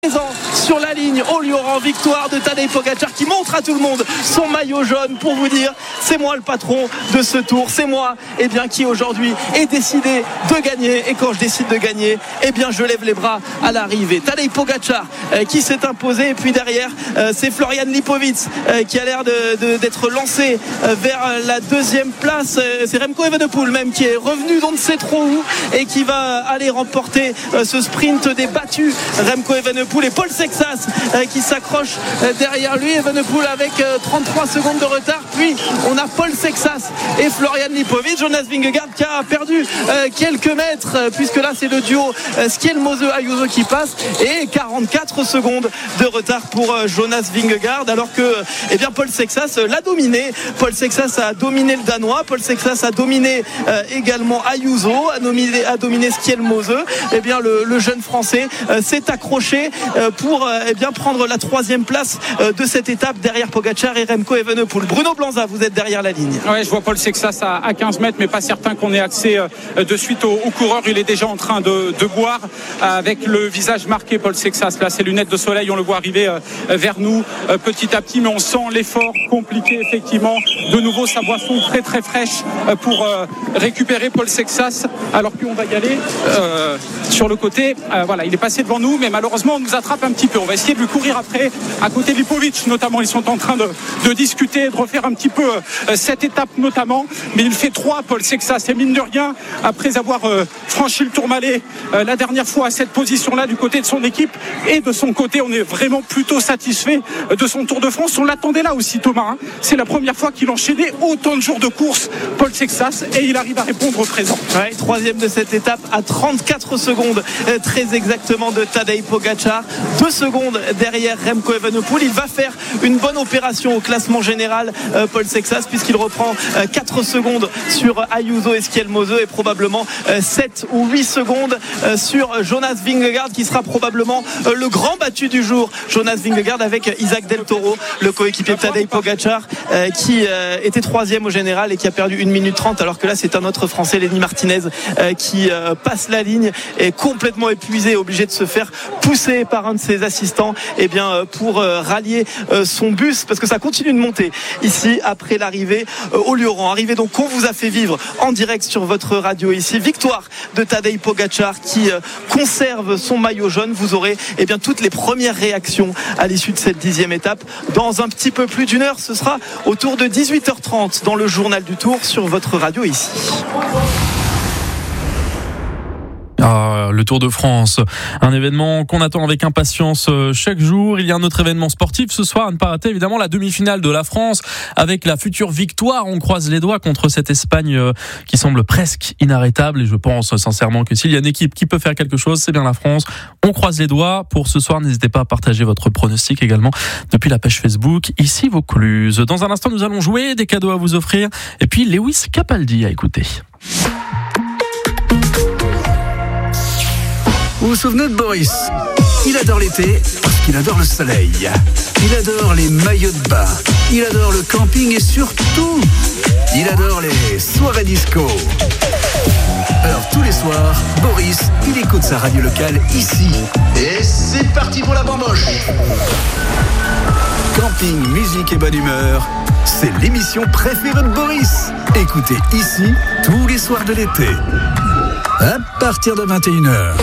Présent sur la ligne au Lioran, victoire de Tadej Pogačar qui montre à tout le monde son maillot jaune pour vous dire c'est moi le patron de ce tour, c'est moi qui aujourd'hui ai décidé de gagner, et quand je décide de gagner je lève les bras à l'arrivée. Tadej Pogačar qui s'est imposé, et puis derrière c'est Florian Lipovic qui a l'air d'être lancé vers la deuxième place. C'est Remco Evenepoel même qui est revenu d'on ne sait trop où et qui va aller remporter ce sprint des battus. Remco Evenepoel et Paul Sexas qui s'accroche derrière lui. Evenepoel avec 33 secondes de retard, puis on a Paul Sexas et Florian Lipovic. Jonas Vingegaard qui a perdu quelques mètres, puisque là c'est le duo Skjelmose-Ayuso qui passe, et 44 secondes de retard pour Jonas Vingegaard, alors que Paul Sexas l'a dominé. Paul Sexas a dominé le Danois, Paul Sexas a dominé également Ayuso, a dominé Skjelmose. Le jeune Français s'est accroché pour prendre la troisième place de cette étape derrière Pogačar et Remco Evenepoel. Bruno Blanza, vous êtes derrière la ligne. Ouais, je vois Paul Sexas à 15 mètres, mais pas certain qu'on ait accès de suite au coureur. Il est déjà en train de boire, avec le visage marqué, Paul Sexas. Là, ses lunettes de soleil, on le voit arriver vers nous petit à petit, mais on sent l'effort compliqué, effectivement. De nouveau, sa boisson très très fraîche pour récupérer Paul Sexas, alors qu'on va y aller sur le côté. Il est passé devant nous, mais malheureusement on nous attrape un petit peu. On va essayer de lui courir après, à côté de Lipovic notamment. Ils sont en train de discuter, de refaire un petit peu cette étape notamment, mais il fait 3 Paul Sexas, et mine de rien, après avoir franchi le Tourmalet la dernière fois à cette position là du côté de son équipe et de son côté, on est vraiment plutôt satisfait de son Tour de France. On l'attendait là aussi, Thomas, c'est la première fois qu'il enchaînait autant de jours de course, Paul Sexas, et il arrive à répondre au présent. Troisième de cette étape à 34 secondes très exactement de Tadej Pogačar, 2 secondes derrière Remco Evenepoel. Il va faire une bonne opération au classement général, Paul Sexas, puisqu'il reprend 4 secondes sur Ayuso et Skjelmose, et probablement 7 ou 8 secondes sur Jonas Vingegaard, qui sera probablement le grand battu du jour. Jonas Vingegaard avec Isaac Del Toro, le coéquipier de Tadej Pogačar, qui était 3e au général et qui a perdu 1 minute 30, alors que là c'est un autre Français, Lenny Martinez, qui passe la ligne, est complètement épuisé, obligé de se faire pousser par un de ses assistants pour rallier son bus, parce que ça continue de monter ici après l'arrivée au Lioran. Arrivée donc qu'on vous a fait vivre en direct sur votre radio ici. Victoire de Tadej Pogačar qui conserve son maillot jaune. Vous aurez toutes les premières réactions à l'issue de cette 10e étape dans un petit peu plus d'une heure. Ce sera autour de 18h30 dans le journal du Tour sur votre radio ici. Le Tour de France, un événement qu'on attend avec impatience chaque jour. Il y a un autre événement sportif ce soir à ne pas rater, évidemment la demi-finale de la France avec la future victoire. On croise les doigts contre cette Espagne qui semble presque inarrêtable, et je pense sincèrement que s'il y a une équipe qui peut faire quelque chose, c'est bien la France. On croise les doigts pour ce soir. N'hésitez pas à partager votre pronostic également depuis la page Facebook Ici Vaucluse. Dans un instant, nous allons jouer, des cadeaux à vous offrir, et puis Lewis Capaldi à écouter. Vous vous souvenez de Boris ? Il adore l'été parce qu'il adore le soleil. Il adore les maillots de bain. Il adore le camping, et surtout, il adore les soirées disco. Alors tous les soirs, Boris, il écoute sa radio locale ici. Et c'est parti pour la bamboche. Camping, musique et bonne humeur, c'est l'émission préférée de Boris. Écoutez ici tous les soirs de l'été, à partir de 21h.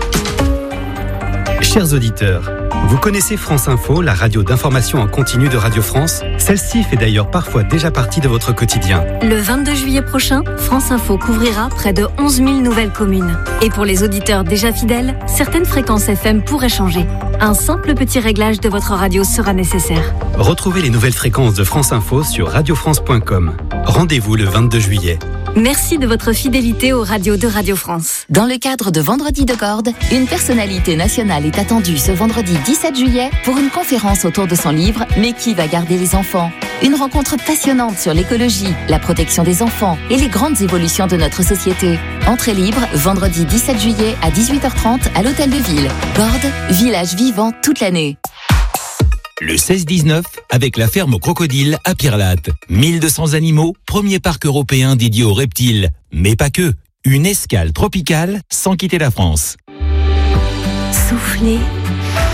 Chers auditeurs, vous connaissez France Info, la radio d'information en continu de Radio France ? Celle-ci fait d'ailleurs parfois déjà partie de votre quotidien. Le 22 juillet prochain, France Info couvrira près de 11 000 nouvelles communes. Et pour les auditeurs déjà fidèles, certaines fréquences FM pourraient changer. Un simple petit réglage de votre radio sera nécessaire. Retrouvez les nouvelles fréquences de France Info sur radiofrance.com. Rendez-vous le 22 juillet. Merci de votre fidélité aux radios de Radio France. Dans le cadre de Vendredi de Gordes, une personnalité nationale est attendue ce vendredi 17 juillet pour une conférence autour de son livre « Mais qui va garder les enfants ?» Une rencontre passionnante sur l'écologie, la protection des enfants et les grandes évolutions de notre société. Entrée libre, vendredi 17 juillet à 18h30 à l'Hôtel de Ville. Gordes, village vivant toute l'année. Le 16-19 avec la ferme aux crocodiles à Pirlate. 1200 animaux, premier parc européen dédié aux reptiles. Mais pas que, une escale tropicale sans quitter la France. Soufflez,